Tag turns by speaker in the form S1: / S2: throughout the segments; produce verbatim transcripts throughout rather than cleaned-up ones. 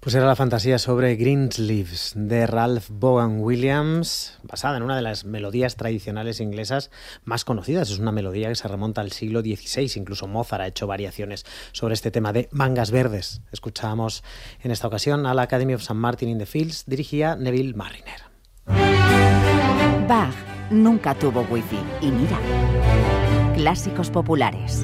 S1: Pues era la fantasía sobre Greensleeves de Ralph Vaughan Williams, basada en una de las melodías tradicionales inglesas más conocidas. Es una melodía que se remonta al siglo dieciséis, incluso Mozart ha hecho variaciones sobre este tema de mangas verdes. Escuchábamos en esta ocasión a la Academy of Saint Martin in the Fields, dirigía Neville Marriner.
S2: Bach nunca tuvo wifi y mira, clásicos populares.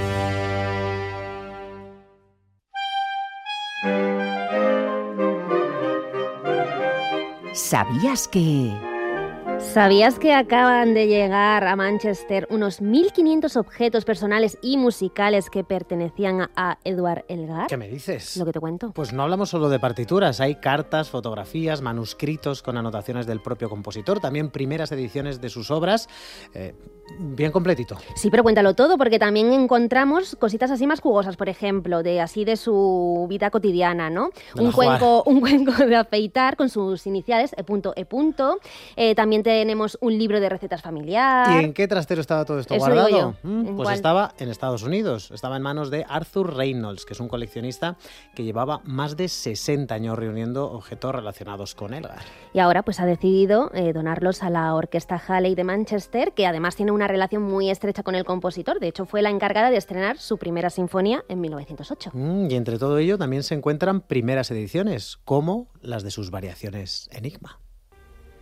S2: ¿Sabías que...?
S3: ¿Sabías que acaban de llegar a Manchester unos mil quinientos objetos personales y musicales que pertenecían a Edward Elgar?
S1: ¿Qué me dices?
S3: Lo que te cuento.
S1: Pues no hablamos solo de partituras, hay cartas, fotografías, manuscritos con anotaciones del propio compositor, también primeras ediciones de sus obras, eh, bien completito.
S3: Sí, pero cuéntalo todo, porque también encontramos cositas así más jugosas, por ejemplo, de así de su vida cotidiana, ¿no? Un cuenco, un cuenco de afeitar con sus iniciales, E. E. Eh, también tenemos un libro de recetas familiar.
S1: ¿Y en qué trastero estaba todo esto
S3: Eso
S1: guardado?
S3: digo yo.
S1: Mm,
S3: ¿En
S1: pues
S3: cuál?
S1: estaba en Estados Unidos, estaba en manos de Arthur Reynolds, que es un coleccionista que llevaba más de sesenta años reuniendo objetos relacionados con Elgar.
S3: Y ahora pues ha decidido eh, donarlos a la Orquesta Halley de Manchester, que además tiene una relación muy estrecha con el compositor. De hecho, fue la encargada de estrenar su primera sinfonía en mil novecientos ocho.
S1: Mm, y entre todo ello también se encuentran primeras ediciones, como las de sus variaciones Enigma.